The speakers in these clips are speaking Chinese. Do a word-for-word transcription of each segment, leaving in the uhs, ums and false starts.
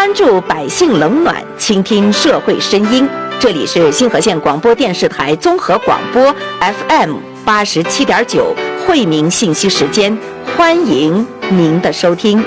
关注百姓冷暖，倾听社会声音。这里是新河县广播电视台综合广播 F M 八十七点九惠民信息时间，欢迎您的收听。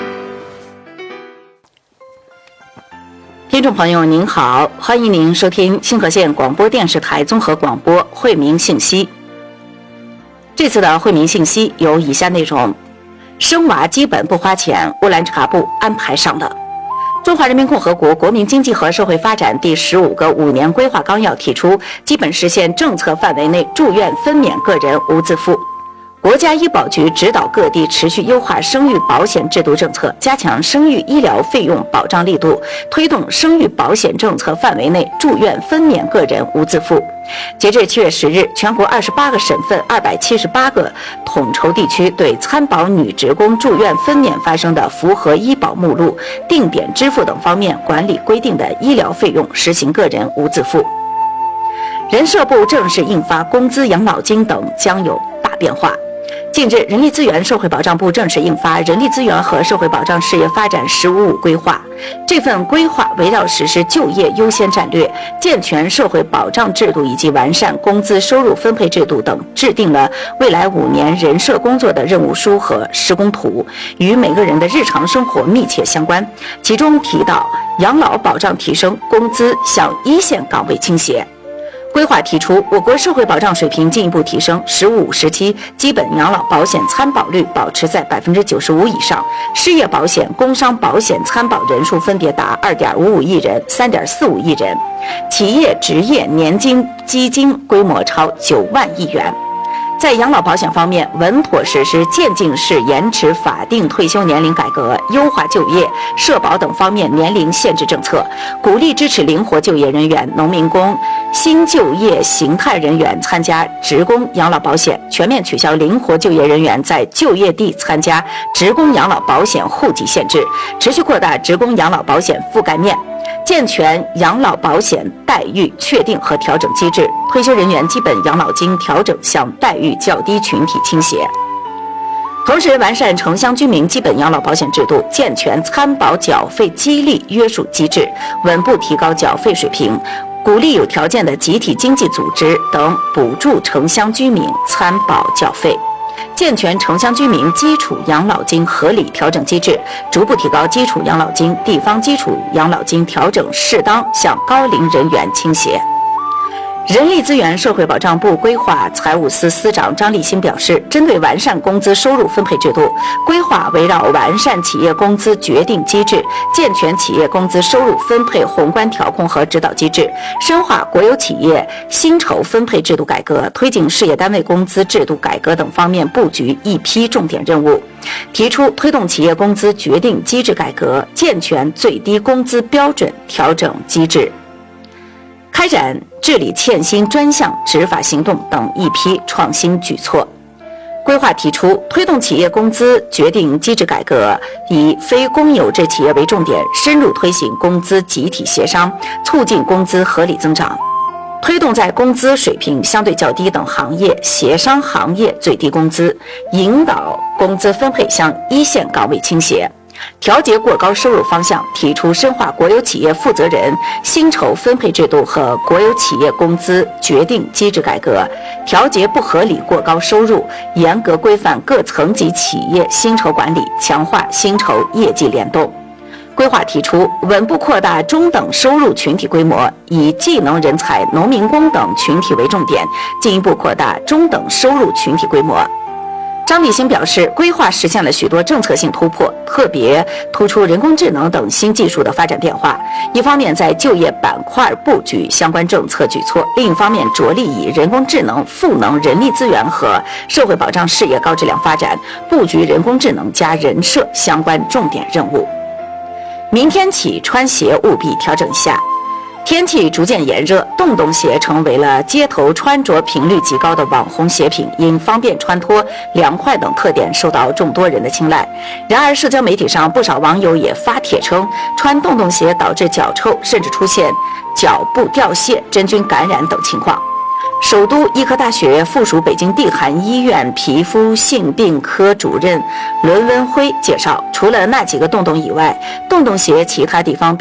听众朋友您好，欢迎您收听新河县广播电视台综合广播惠民信息。这次的惠民信息有以下内容：生娃基本不花钱，乌兰察布安排上的。中华人民共和国国民经济和社会发展第十五个五年规划纲要提出，基本实现政策范围内住院分娩个人无自付。国家医保局指导各地持续优化生育保险制度政策，加强生育医疗费用保障力度，推动生育保险政策范围内住院分娩个人无自付。截至七月十日，全国二十八个省份、二百七十八个统筹地区对参保女职工住院分娩发生的符合医保目录、定点支付等方面管理规定的医疗费用实行个人无自付。人社部正式印发工资、养老金等将有大变化。近日，人力资源社会保障部正式印发《人力资源和社会保障事业发展“十五五”规划》。这份规划围绕实施就业优先战略、健全社会保障制度以及完善工资收入分配制度等，制定了未来五年人社工作的任务书和施工图，与每个人的日常生活密切相关。其中提到，养老保障提升，工资向一线岗位倾斜。规划提出，我国社会保障水平进一步提升，十五五时期基本养老保险参保率保持在百分之九十五以上，失业保险、工伤保险参保人数分别达二点五五亿人、三点四五亿人，企业职业年金基金规模超九万亿元。在养老保险方面，稳妥实施渐进式延迟法定退休年龄改革，优化就业、社保等方面年龄限制政策，鼓励支持灵活就业人员、农民工、新就业形态人员参加职工养老保险，全面取消灵活就业人员在就业地参加职工养老保险户籍限制，持续扩大职工养老保险覆盖面。健全养老保险待遇确定和调整机制，退休人员基本养老金调整向待遇较低群体倾斜。同时，完善城乡居民基本养老保险制度，健全参保缴费激励约束机制，稳步提高缴费水平，鼓励有条件的集体经济组织等补助城乡居民参保缴费。健全城乡居民基础养老金合理调整机制，逐步提高基础养老金、地方基础养老金调整适当向高龄人员倾斜。人力资源社会保障部规划财务司司长张立新表示，针对完善工资收入分配制度，规划围绕完善企业工资决定机制，健全企业工资收入分配宏观调控和指导机制，深化国有企业薪酬分配制度改革，推进事业单位工资制度改革等方面布局一批重点任务，提出推动企业工资决定机制改革，健全最低工资标准调整机制，开展治理欠薪专项执法行动等一批创新举措。规划提出，推动企业工资决定机制改革，以非公有制企业为重点，深入推行工资集体协商，促进工资合理增长，推动在工资水平相对较低等行业协商行业最低工资，引导工资分配向一线岗位倾斜。调节过高收入方向，提出深化国有企业负责人薪酬分配制度和国有企业工资决定机制改革，调节不合理过高收入，严格规范各层级企业薪酬管理，强化薪酬业绩联动。规划提出，稳步扩大中等收入群体规模，以技能人才、农民工等群体为重点，进一步扩大中等收入群体规模。张立新表示，规划实现了许多政策性突破，特别突出人工智能等新技术的发展变化。一方面在就业板块布局相关政策举措，另一方面着力以人工智能赋能人力资源和社会保障事业高质量发展，布局人工智能加人社相关重点任务。明天起穿鞋务必调整一下。天气逐渐炎热，洞洞鞋成为了街头穿着频率极高的网红鞋品，因方便穿脱、凉快等特点受到众多人的青睐。然而，社交媒体上不少网友也发帖称，穿洞洞鞋导致脚臭，甚至出现脚部掉屑、真菌感染等情况。首都医科大学附属北京地涵医院皮肤性病科主任伦文辉介绍，除了那几个洞洞以外，洞洞鞋其他地方